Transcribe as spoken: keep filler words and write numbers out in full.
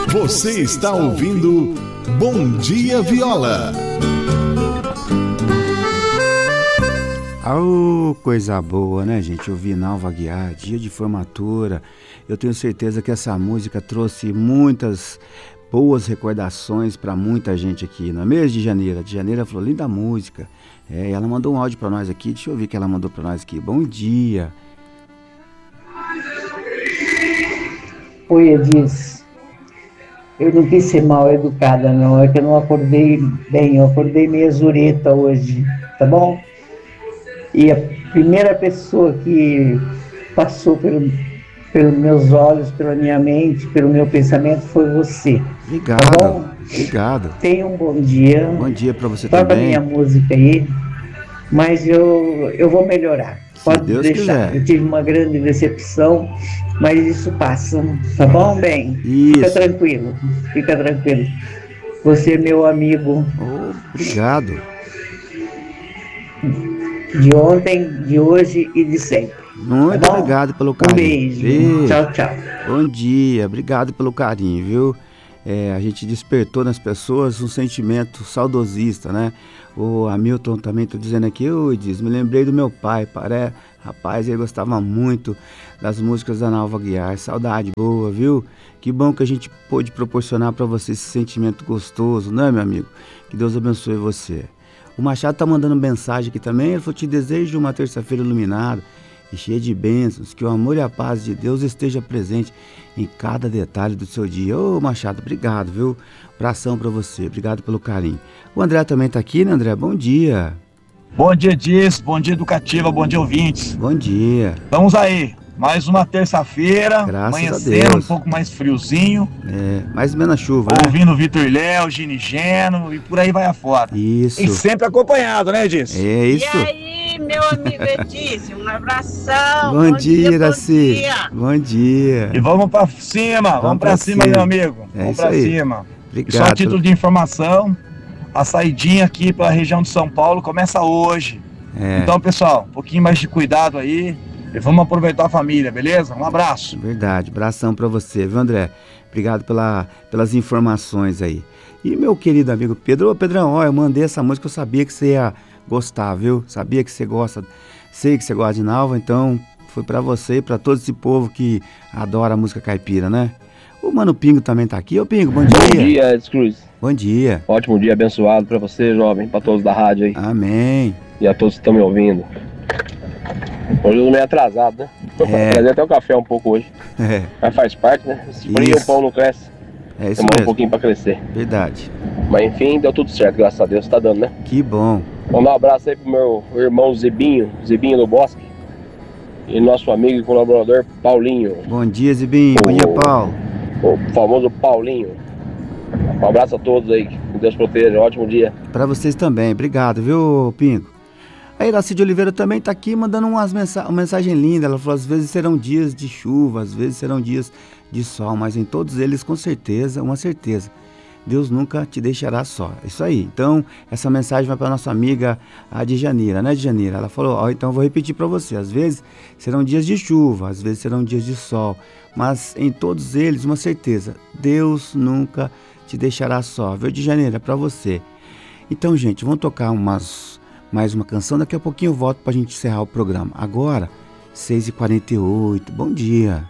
Você está ouvindo Bom Dia Viola. Oh, coisa boa, né, gente? Ouvir Nalva Aguiar, dia de formatura. Eu tenho certeza que essa música trouxe muitas boas recordações para muita gente aqui. No mês de janeiro, de janeiro ela falou, linda música. É, ela mandou um áudio para nós aqui, deixa eu ver o que ela mandou para nós aqui. Bom dia. Oi, Edis. Eu não quis ser mal educada, não. É que eu não acordei bem. Eu acordei meio zureta hoje, tá bom? E a primeira pessoa que passou pelo, pelos meus olhos, pela minha mente, pelo meu pensamento foi você. Obrigado. Tá bom? Obrigado. Tenha um bom dia. Bom dia para você Toca também. Toca minha música aí, mas eu, eu vou melhorar. Se Pode Deus deixar. quiser. Eu tive uma grande decepção, mas isso passa. Tá bom, bem? Isso. Fica tranquilo. Fica tranquilo. Você é meu amigo. Oh, obrigado. De ontem, de hoje e de sempre. Muito tá obrigado pelo carinho. Um beijo. beijo. Tchau, tchau. Bom dia, obrigado pelo carinho, viu? É, a gente despertou nas pessoas um sentimento saudosista, né? O Hamilton também tá dizendo aqui, eu diz, me lembrei do meu pai, paré, rapaz, ele gostava muito das músicas da Nalva Aguiar, saudade boa, viu? Que bom que a gente pôde proporcionar para você esse sentimento gostoso, né, meu amigo? Que Deus abençoe você. O Machado tá mandando mensagem aqui também, ele falou, te desejo uma terça-feira iluminada e cheia de bênçãos, que o amor e a paz de Deus esteja presente em cada detalhe do seu dia. Ô Machado, obrigado, viu? Abração pra você, obrigado pelo carinho. O André também tá aqui, né, André? Bom dia. Bom dia, Diz, bom dia, Educativa, bom dia, ouvintes. Bom dia. Vamos aí, mais uma terça-feira, Graças amanhecendo a Deus. um pouco mais friozinho. É, mais menos chuva, ouvindo o Vitor Léo, Gini Geno e por aí vai afora. Isso. E sempre acompanhado, né, Diz? É isso. E aí, meu amigo Edício, um abração. Bom, bom dia, dia, Iraci. bom dia. Bom dia. E vamos pra cima, vamos, vamos pra, pra cima, cima, meu amigo. É vamos isso pra aí. cima. Obrigado. E só a título de informação, a saidinha aqui pela região de São Paulo começa hoje. É. Então, pessoal, um pouquinho mais de cuidado aí e vamos aproveitar a família, beleza? Um abraço. Verdade, abração pra você, viu, André? Obrigado pela, pelas informações aí. E meu querido amigo Pedro, ô Pedrão, ó, eu mandei essa música, eu sabia que você ia gostar, viu? Sabia que você gosta, sei que você gosta de Nalva, então foi pra você e pra todo esse povo que adora a música caipira, né? O Mano Pingo também tá aqui. Ô Pingo, bom dia. Bom dia, Edson Cruz. Bom dia. Ótimo dia, abençoado pra você, jovem, pra todos da rádio aí. Amém. E a todos que estão me ouvindo. Hoje eu tô meio atrasado, né? É. Trazer até o café um pouco hoje. É. Mas faz parte, né? Esfria, o pão não cresce. É isso Demora mesmo. um pouquinho pra crescer. Verdade. Mas enfim, deu tudo certo, graças a Deus, tá dando, né? Que bom. Vou dar um abraço aí pro meu irmão Zibinho, Zibinho do Bosque. E nosso amigo e colaborador Paulinho. Bom dia, Zibinho. O... Bom dia, Paulo. O famoso Paulinho. Um abraço a todos aí, que Deus proteja, ótimo dia. Pra vocês também, obrigado, viu, Pingo? A Iraci de Oliveira também tá aqui mandando umas mensa- uma mensagem linda. Ela falou, às vezes serão dias de chuva, às vezes serão dias de sol, mas em todos eles, com certeza, uma certeza, Deus nunca te deixará só. Isso aí. Então, essa mensagem vai para nossa amiga, a Djanira, né, Djanira? Ela falou, ó, então eu vou repetir para você. Às vezes serão dias de chuva, às vezes serão dias de sol, mas em todos eles, uma certeza, Deus nunca te deixará só. Viu, Djanira? É para você. Então, gente, vamos tocar umas, mais uma canção. Daqui a pouquinho eu volto para a gente encerrar o programa. Agora, seis e quarenta e oito. Bom dia.